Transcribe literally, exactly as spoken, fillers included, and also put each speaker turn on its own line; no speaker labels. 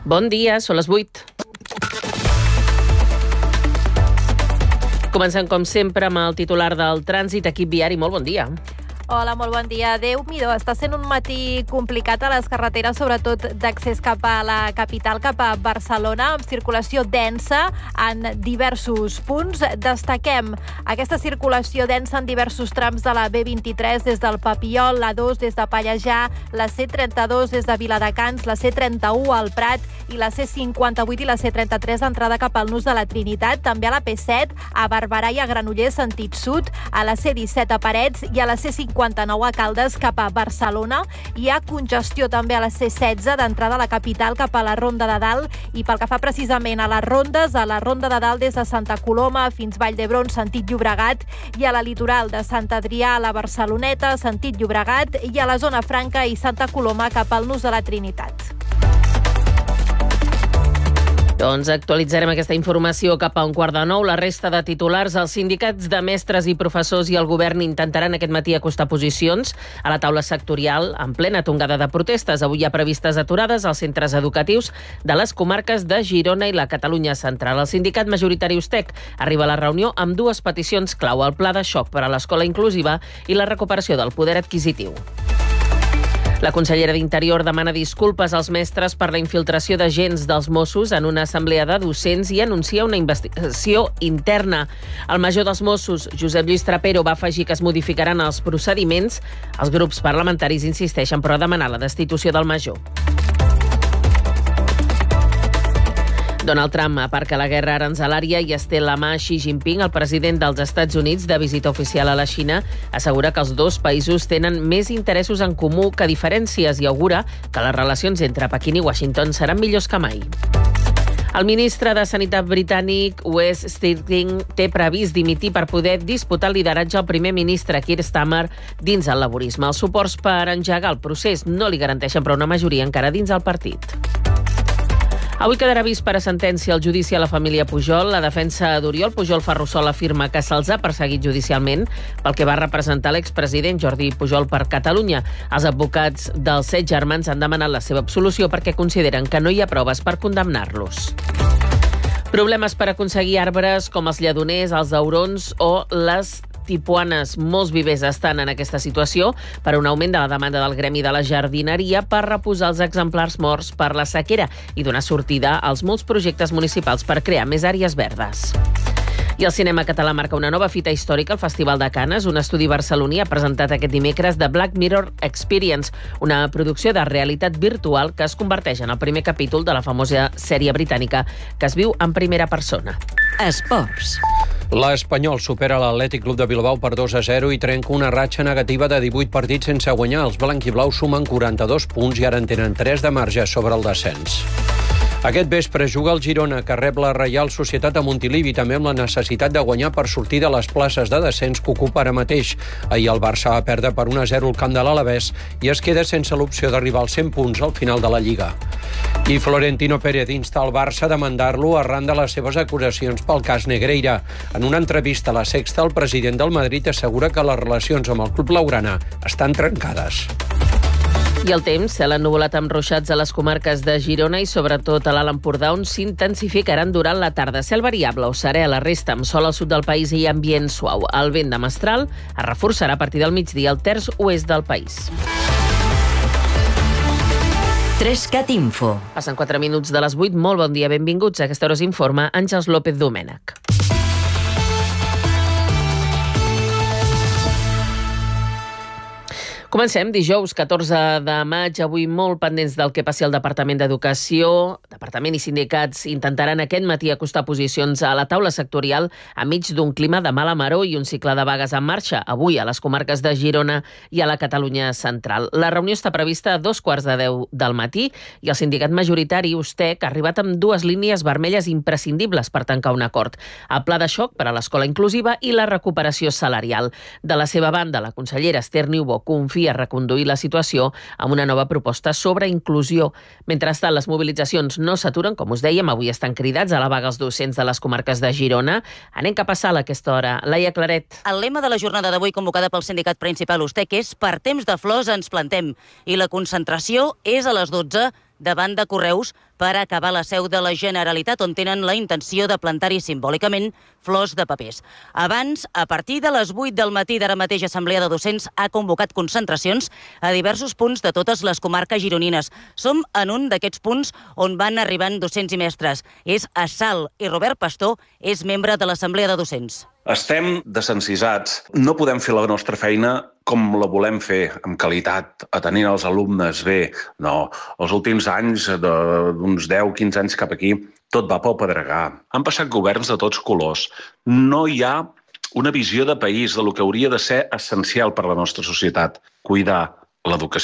Bon dia, són les vuit. Comencem, com sempre, amb el titular del trànsit. Equip viari, molt bon dia.
Hola, molt bon dia. Déu-n'hi-do, està sent un matí complicat a les carreteres, sobretot d'accés cap a la capital, cap a Barcelona, amb circulació densa en diversos punts. Destaquem aquesta circulació densa en diversos trams de la B vint-i-tres des del Papiol, la dos des de Pallejà, la C trenta-dos des de Viladecans, la C trenta-u al Prat i la C cinquanta-vuit i la C trenta-tres d'entrada cap al nus de la Trinitat, també a la P set, a Barberà i a Granollers, sentit sud, a la C disset a Parets i a la C cinquanta-nou a Caldes cap a Barcelona. Hi ha congestió també a la C setze d'entrada a la capital cap a la Ronda de Dalt, i pel que fa precisament a les rondes, a la Ronda de Dalt des de Santa Coloma fins Vall d'Hebron, sentit Llobregat, i a la litoral de Sant Adrià a la Barceloneta, sentit Llobregat, i a la zona Franca i Santa Coloma cap al nus de la Trinitat.
Doncs actualitzarem aquesta informació cap a un quart de nou. La resta de titulars, els sindicats de mestres i professors i el govern intentaran aquest matí acostar posicions a la taula sectorial en plena tongada de protestes. Avui hi ha previstes aturades als centres educatius de les comarques de Girona i la Catalunya central. El sindicat majoritari USTEC arriba a la reunió amb dues peticions clau: el pla de xoc per a l'escola inclusiva i la recuperació del poder adquisitiu. La consellera d'Interior demana disculpes als mestres per la infiltració d'agents dels Mossos en una assemblea de docents i anuncia una investigació interna. El major dels Mossos, Josep Lluís Trapero, va afegir que es modificaran els procediments. Els grups parlamentaris insisteixen, però, a demanar la destitució del major. Donald Trump aparca la guerra aranzelària i es té la mà a Xi Jinping. El president dels Estats Units, de visita oficial a la Xina, assegura que els dos països tenen més interessos en comú que diferències i augura que les relacions entre Pequín i Washington seran millors que mai. El ministre de Sanitat britànic, Wes Streeting, té previst dimitir per poder disputar el lideratge al primer ministre Keir Starmer dins el laborisme. Els suports per engegar el procés no li garanteixen però una majoria encara dins el partit. Avui quedarà vist per a sentència el judici a la família Pujol. La defensa d'Oriol Pujol Ferrusola afirma que se'ls ha perseguit judicialment pel que va representar l'expresident Jordi Pujol per Catalunya. Els advocats dels set germans han demanat la seva absolució perquè consideren que no hi ha proves per condemnar-los. Problemes per aconseguir arbres com els lledoners, els aurons o les tipuanes. Molts vivers estan en aquesta situació per un augment de la demanda del gremi de la jardineria per reposar els exemplars morts per la sequera i donar sortida als molts projectes municipals per crear més àrees verdes. I el cinema català marca una nova fita històrica al Festival de Canes. Un estudi barceloní ha presentat aquest dimecres The Black Mirror Experience, una producció de realitat virtual que es converteix en el primer capítol de la famosa sèrie britànica que es viu en primera persona.
Esports.
L'Espanyol supera l'Atlètic Club de Bilbao per dos a zero i trenca una ratxa negativa de divuit partits sense guanyar. Els blanquiblaus sumen quaranta-dos punts i ara en tenen tres de marge sobre el descens. Aquest vespre juga el Girona, que rep la Reial Societat a Montilivi, també amb la necessitat de guanyar per sortir de les places de descens que ocupa ara mateix. Ahir el Barça va perdre per un a zero al camp de l'Alavés i es queda sense l'opció d'arribar als cent punts al final de la Lliga. I Florentino Pérez insta el Barça a demandar-lo arran de les seves acusacions pel cas Negreira. En una entrevista a La Sexta, el president del Madrid assegura que les relacions amb el club blaugrana estan trencades.
I el temps, cel ennuvolat amb ruixats a les comarques de Girona i sobretot a l'Alt Empordà, on s'intensificaran durant la tarda. Cel variable o serè a la resta, amb sol al sud del país i ambient suau. El vent de mestral es reforçarà a partir del migdia al terç oest del país.
Trescat Info.
Passen quatre minuts de les vuit. Molt bon dia, benvinguts. A aquesta hora us informa Àngels López Domènech. Comencem dijous catorze de maig, avui molt pendents del que passi al Departament d'Educació. Departament i sindicats intentaran aquest matí acostar posicions a la taula sectorial enmig d'un clima de mala maror i un cicle de vagues en marxa, avui a les comarques de Girona i a la Catalunya central. La reunió està prevista a dos quarts de deu del matí i el sindicat majoritari USTEC ha arribat amb dues línies vermelles imprescindibles per tancar un acord: el pla de xoc per a l'escola inclusiva i la recuperació salarial. De la seva banda, la consellera Esther Niubó confia a reconduir la situació amb una nova proposta sobre inclusió. Mentrestant, les mobilitzacions no s'aturen, com us dèiem, avui estan cridats a la vaga els docents de les comarques de Girona. Anem cap a sala a aquesta hora. Laia Claret.
El lema de la jornada d'avui convocada pel sindicat principal USTEC és "Per temps de flors ens plantem" i la concentració és a les dotze davant de Correus per acabar la seu de la Generalitat, on tenen la intenció de plantar-hi simbòlicament flors de papers. Abans, a partir de les vuit del matí d'ara mateix, Assemblea de Docents ha convocat concentracions a diversos punts de totes les comarques gironines. Som en un d'aquests punts on van arribant docents i mestres. És a Salt, i Robert Pastor és membre de l'Assemblea de Docents.
Estem desencisats. No podem fer la nostra feina com la volem fer, amb qualitat, atenent els alumnes bé. No, els últims anys, d'uns deu quinze anys cap aquí, tot va pel pedregar. Han passat governs de tots colors. No hi ha una visió de país de lo que hauria de ser essencial per a la nostra societat. Cuidar l'educació.